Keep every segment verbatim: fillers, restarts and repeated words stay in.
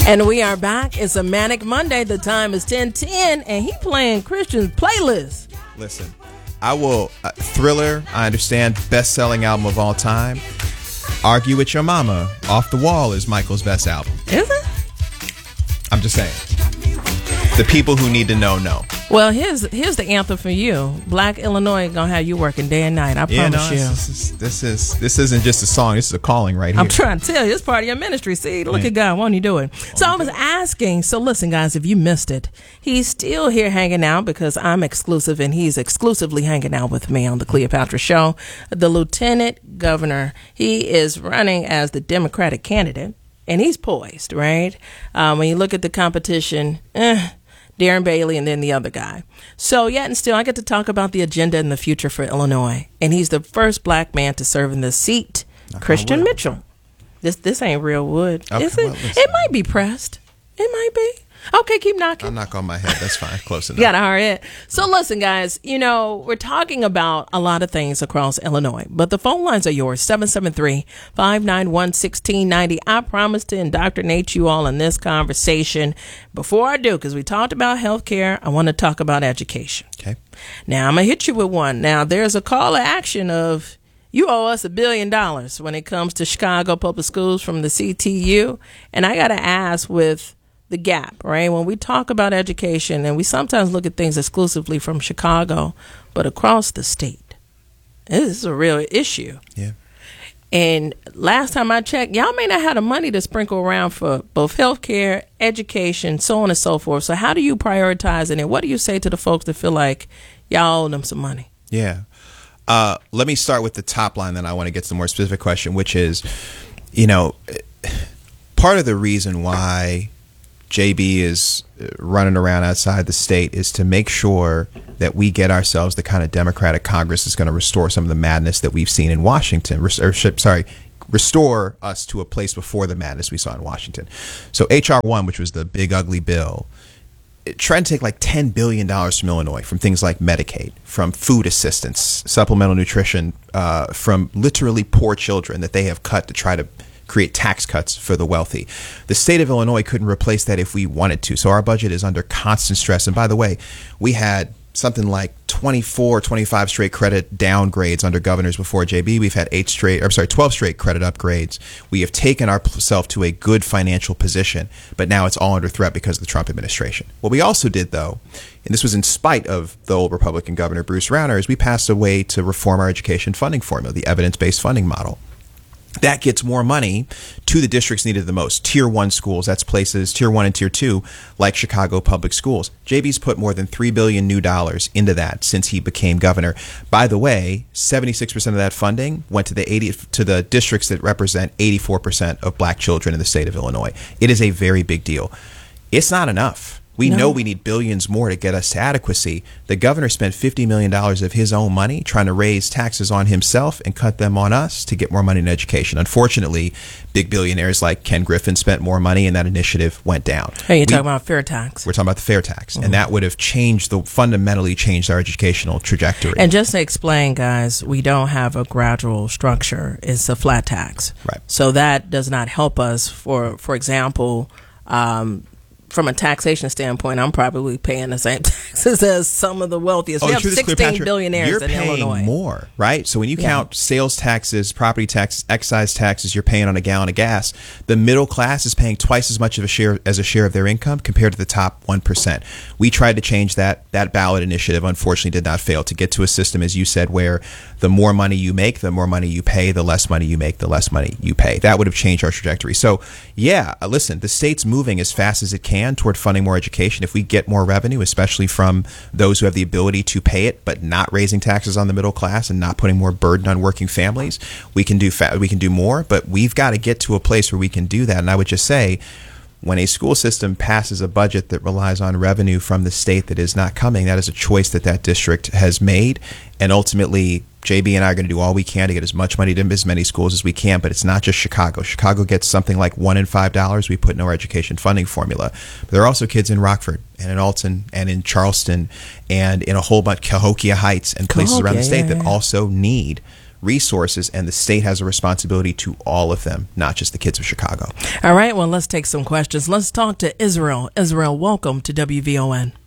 And we are back. It's a Manic Monday. The time is ten ten, and he playing Christian's playlist. Listen, I will, uh, Thriller, I understand, best-selling album of all time. Argue with Your Mama, Off the Wall is Michael's best album. Is it? I'm just saying. The people who need to know, know. Well, here's here's the anthem for you. Black Illinois gonna have you working day and night. I Yeah, promise no, you. this is, this is this isn't just a song. This is a calling right here. I'm trying to tell you, it's part of your ministry. See, look Yeah. at God, won't he do it? So I was asking, so listen, guys, if you missed it, he's still here hanging out because I'm exclusive and he's exclusively hanging out with me on the Cleopatra Show. The Lieutenant Governor, he is running as the Democratic candidate, and he's poised, right? Um, when you look at the competition, eh, Darren Bailey, and then the other guy. So yet and still, I get to talk about the agenda and the future for Illinois. And he's the first black man to serve in this seat, Knock on Christian wood. Mitchell. This this ain't real wood, Okay, is it? well, listen. It might be pressed. It might be. Okay, keep knocking. I'll knock on my head. That's fine. Close enough. You gotta hurry it. So listen, guys, you know, we're talking about a lot of things across Illinois, but the phone lines are yours, seven seven three, five nine one, one six nine zero. I promise to indoctrinate you all in this conversation. Before I do, because we talked about healthcare, I want to talk about education. Okay. Now, I'm going to hit you with one. Now, there's a call to action of you owe us a billion dollars when it comes to Chicago Public Schools from the C T U. And I got to ask with the gap, right? When we talk about education, and we sometimes look at things exclusively from Chicago, but across the state, this is a real issue. Yeah. And last time I checked, y'all may not have the money to sprinkle around for both healthcare, education, so on and so forth. So how do you prioritize it? And what do you say to the folks that feel like y'all owe them some money? Yeah. Uh, let me start with the top line, then I want to get to the more specific question, which is, you know, part of the reason why J B is running around outside the state is to make sure that we get ourselves the kind of Democratic Congress that's going to restore some of the madness that we've seen in Washington. Or, sorry, restore us to a place before the madness we saw in Washington. So H R one, which was the big ugly bill, it tried to take like ten billion dollars from Illinois, from things like Medicaid, from food assistance, supplemental nutrition, uh, from literally poor children that they have cut to try to create tax cuts for the wealthy. The state of Illinois couldn't replace that if we wanted to. So our budget is under constant stress. And by the way, we had something like twenty-four, twenty-five straight credit downgrades under governors before J B. We've had eight straight, I'm sorry, twelve straight credit upgrades. We have taken ourselves to a good financial position, but now it's all under threat because of the Trump administration. What we also did, though, and this was in spite of the old Republican governor, Bruce Rauner, is we passed a way to reform our education funding formula, the evidence-based funding model. That gets more money to the districts needed the most. Tier one schools, that's places, tier one and tier two, like Chicago Public Schools. J B's put more than three billion dollars new dollars into that since he became governor. By the way, seventy-six percent of that funding went to the eighty to the districts that represent eighty-four percent of black children in the state of Illinois. It is a very big deal. It's not enough. We No. know we need billions more to get us to adequacy. The governor spent fifty million dollars of his own money trying to raise taxes on himself and cut them on us to get more money in education. Unfortunately, big billionaires like Ken Griffin spent more money and that initiative went down. Hey, you're We- talking about fair tax. We're talking about the fair tax, and that would have changed the fundamentally changed our educational trajectory. And just to explain, guys, we don't have a gradual structure. It's a flat tax. Right. So that does not help us. For for example, um, from a taxation standpoint, I'm probably paying the same taxes as some of the wealthiest. Oh, we the have truth is, sixteen Cleopatra, billionaires you're in paying Illinois. more, right? So when you Yeah. count sales taxes, property taxes, excise taxes, you're paying on a gallon of gas. The middle class is paying twice as much of a share as a share of their income compared to the top one percent. We tried to change that. That ballot initiative, unfortunately, did not fail to get to a system, as you said, where the more money you make, the more money you pay. The less money you make, the less money you pay. That would have changed our trajectory. So, yeah, listen, the state's moving as fast as it can toward funding more education. If we get more revenue, especially from those who have the ability to pay it, but not raising taxes on the middle class and not putting more burden on working families, we can do fa- we can do more. But we've got to get to a place where we can do that. And I would just say, when a school system passes a budget that relies on revenue from the state that is not coming, that is a choice that that district has made. And ultimately, J B and I are going to do all we can to get as much money to as many schools as we can. But it's not just Chicago. Chicago gets something like one in five dollars we put in our education funding formula. But there are also kids in Rockford and in Alton and in Charleston and in a whole bunch, Cahokia Heights and places around the state Cahokia, that yeah. also need resources, and the state has a responsibility to all of them, not just the kids of Chicago. All right, well, let's take some questions. Let's talk to Israel. Israel, welcome to W V O N.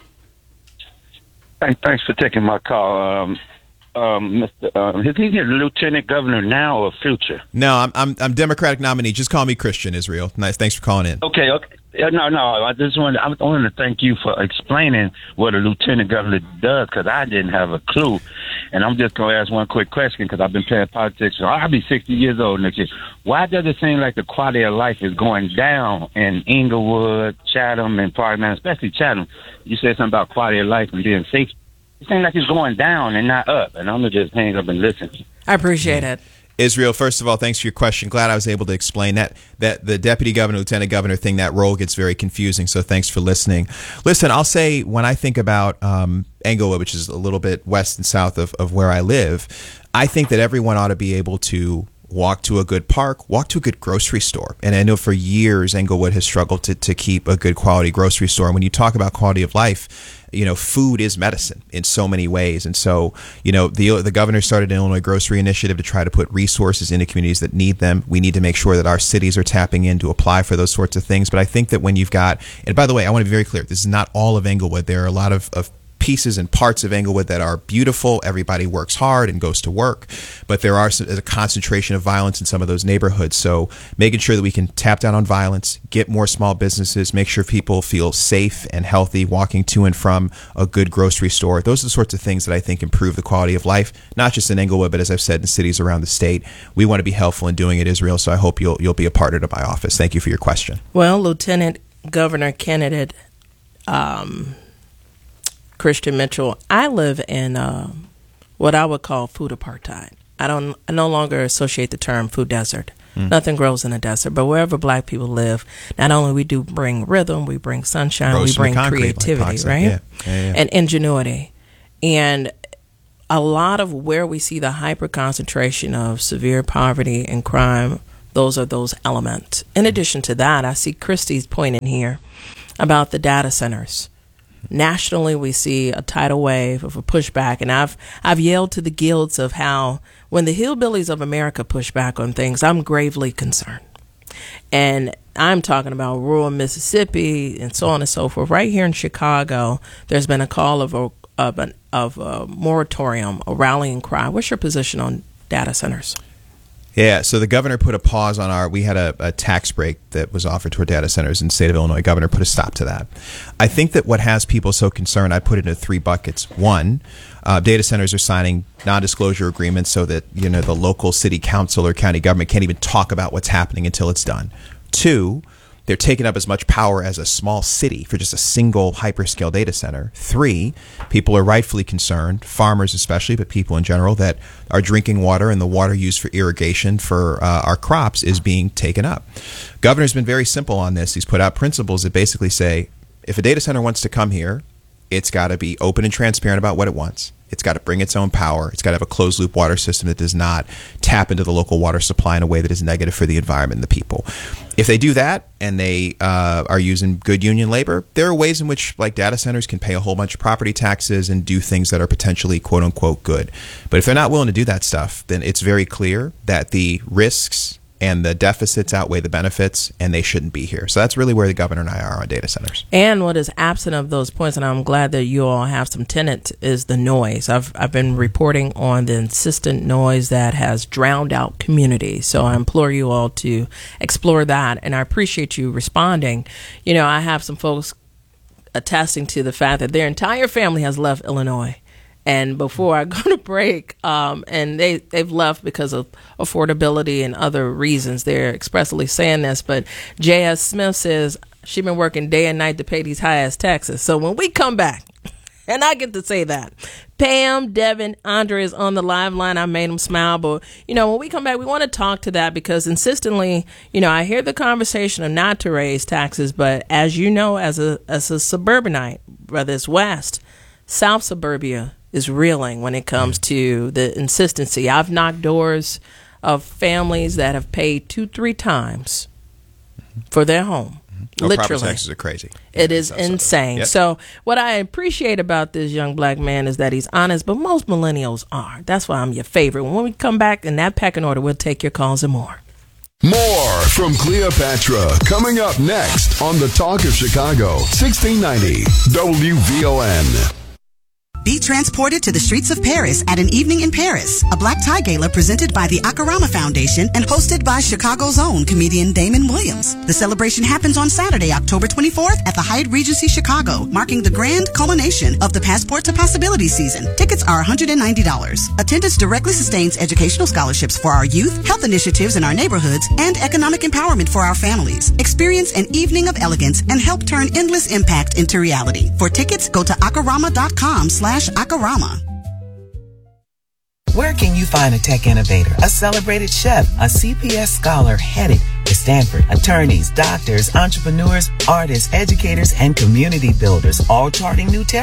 Thanks for taking my call. Um, um, Mister Um, is he the lieutenant governor now or future? No, I'm I'm I'm Democratic nominee. Just call me Christian, Israel. Nice, thanks for calling in. Okay, okay. Yeah, No, no. I just wanted. I wanted to thank you for explaining what a lieutenant governor does, because I didn't have a clue. And I'm just going to ask one quick question, because I've been playing politics. So I'll be sixty years old next year. Why does it seem like the quality of life is going down in Inglewood, Chatham, and Parkland, especially Chatham? You said something about quality of life and being safe. It seems like it's going down and not up. And I'm going to just hang up and listen. I appreciate it. Israel, first of all, thanks for your question. Glad I was able to explain that. That the deputy governor, lieutenant governor thing, that role gets very confusing. So thanks for listening. Listen, I'll say when I think about um, Englewood, which is a little bit west and south of, of where I live, I think that everyone ought to be able to walk to a good park, walk to a good grocery store. And I know for years Englewood has struggled to, to keep a good quality grocery store. And when you talk about quality of life, you know, food is medicine in so many ways. And so, you know, the the governor started an Illinois Grocery Initiative to try to put resources into communities that need them. We need to make sure that our cities are tapping in to apply for those sorts of things. But I think that when you've got, and by the way, I want to be very clear, this is not all of Englewood. There are a lot of, of pieces and parts of Englewood that are beautiful. Everybody works hard and goes to work, but there are a concentration of violence in some of those neighborhoods. So making sure that we can tap down on violence, get more small businesses, make sure people feel safe and healthy walking to and from a good grocery store. Those are the sorts of things that I think improve the quality of life, not just in Englewood, but as I've said, in cities around the state. We want to be helpful in doing it, Israel. So I hope you'll you'll be a partner to my office. Thank you for your question. Well, Lieutenant Governor candidate um Christian Mitchell, I live in uh, what I would call food apartheid. I don't. I no longer associate the term food desert. Mm. Nothing grows in a desert, but wherever Black people live, not only we do bring rhythm, we bring sunshine, Grows we bring creativity, like right, yeah. Yeah, yeah. and ingenuity, and a lot of where we see the hyper concentration of severe poverty and crime. Those are those elements. In addition to that, I see Christie's point in here about the data centers. Nationally, we see a tidal wave of a pushback, and I've I've yelled to the guilds of how when the hillbillies of America push back on things, I'm gravely concerned. And I'm talking about rural Mississippi and so on and so forth. Right here in Chicago, there's been a call of a of an of a moratorium, a rallying cry. What's your position on data centers? Yeah, so the governor put a pause on our, we had a, a tax break that was offered toward data centers in the state of Illinois. Governor put a stop to that. I think that what has people so concerned, I put it into three buckets. One, uh, data centers are signing non-disclosure agreements so that, you know, the local city council or county government can't even talk about what's happening until it's done. Two, they're taking up as much power as a small city for just a single hyperscale data center. Three, people are rightfully concerned, farmers especially, but people in general, that our drinking water and the water used for irrigation for uh, our crops is being taken up. Governor's been very simple on this. He's put out principles that basically say, if a data center wants to come here, it's got to be open and transparent about what it wants. It's got to bring its own power. It's got to have a closed loop water system that does not tap into the local water supply in a way that is negative for the environment and the people. If they do that and they uh, are using good union labor, there are ways in which, like, data centers can pay a whole bunch of property taxes and do things that are potentially quote unquote good. But if they're not willing to do that stuff, then it's very clear that the risks and the deficits outweigh the benefits, and they shouldn't be here. So that's really where the governor and I are on data centers. And what is absent of those points, and I'm glad that you all have some tenants, is the noise. I've I've been reporting on the insistent noise that has drowned out communities. So I implore you all to explore that, and I appreciate you responding. You know, I have some folks attesting to the fact that their entire family has left Illinois. And before I go to break, um, and they, they've left because of affordability and other reasons. They're expressly saying this. But J S. Smith says she's been working day and night to pay these high-ass taxes. So when we come back, and I get to say that, Pam, Devin, Andre is on the live line. I made them smile. But, you know, when we come back, we want to talk to that because insistently, you know, I hear the conversation of not to raise taxes. But as you know, as a as a suburbanite, whether it's West, South suburbia, is reeling when it comes to the insistency. I've knocked doors of families that have paid two, three times for their home Oh, Literally. property taxes are crazy. It is insane. Yep. So what I appreciate about this young black man is that he's honest, but most millennials are. That's why I'm your favorite. When we come back in that pecking order, we'll take your calls and more. More from Cleopatra coming up next on the Talk of Chicago, sixteen ninety W V O N. Be transported to the streets of Paris at an evening in Paris, a black tie gala presented by the Akarama Foundation and hosted by Chicago's own comedian Damon Williams. The celebration happens on Saturday, October twenty-fourth at the Hyatt Regency Chicago, marking the grand culmination of the Passport to Possibility season. Tickets are one hundred ninety dollars. Attendance directly sustains educational scholarships for our youth, health initiatives in our neighborhoods, and economic empowerment for our families. Experience an evening of elegance and help turn endless impact into reality. For tickets, go to akarama.com slash Akarama. Where can you find a tech innovator, a celebrated chef, a C P S scholar headed to Stanford, attorneys, doctors, entrepreneurs, artists, educators, and community builders, all charting new territory?